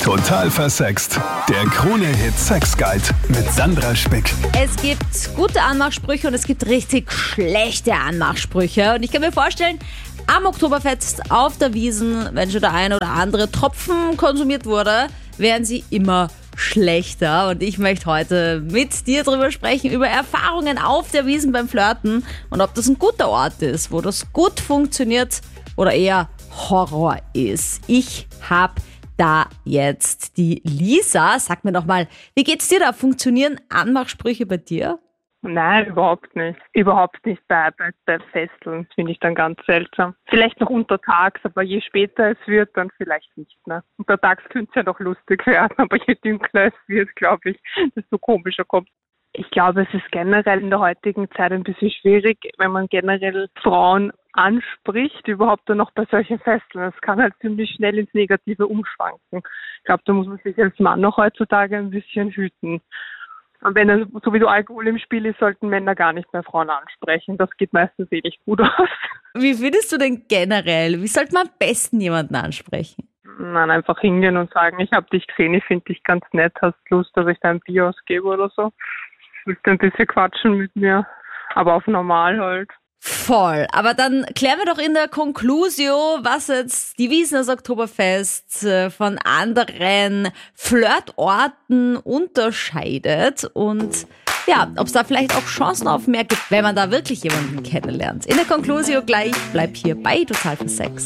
Total versext. Der Krone-Hit Sex Guide mit Sandra Spick. Es gibt gute Anmachsprüche und es gibt richtig schlechte Anmachsprüche. Und ich kann mir vorstellen, am Oktoberfest auf der Wiesn, wenn schon der ein oder andere Tropfen konsumiert wurde, werden sie immer schlechter. Und ich möchte heute mit dir drüber sprechen, über Erfahrungen auf der Wiesn beim Flirten und ob das ein guter Ort ist, wo das gut funktioniert oder eher Horror ist. Ich habe da jetzt die Lisa. Sag mir doch mal, wie geht's dir da? Funktionieren Anmachsprüche bei dir? Nein, überhaupt nicht. Überhaupt nicht bei Festeln. Das finde ich dann ganz seltsam. Vielleicht noch untertags, aber je später es wird, dann vielleicht nicht mehr. Untertags könnte es ja noch lustig werden, aber je dunkler es wird, glaube ich, desto komischer kommt. Ich glaube, es ist generell in der heutigen Zeit ein bisschen schwierig, wenn man generell Frauen anspricht, überhaupt dann noch bei solchen Festeln. Es kann halt ziemlich schnell ins Negative umschwanken. Ich glaube, da muss man sich als Mann noch heutzutage ein bisschen hüten. Und wenn dann sowieso Alkohol im Spiel ist, sollten Männer gar nicht mehr Frauen ansprechen. Das geht meistens eh nicht gut aus. Wie findest du denn generell? Wie sollte man am besten jemanden ansprechen? Nein, einfach hingehen und sagen, ich habe dich gesehen, ich finde dich ganz nett, hast Lust, dass ich dein Bier ausgebe oder so. Willst du ein bisschen quatschen mit mir, aber auf normal halt. Voll. Aber dann klären wir doch in der Conclusio, was jetzt die Wiesn, das Oktoberfest von anderen Flirtorten unterscheidet und ja, ob es da vielleicht auch Chancen auf mehr gibt, wenn man da wirklich jemanden kennenlernt. In der Conclusio gleich, bleib hier bei Total versext.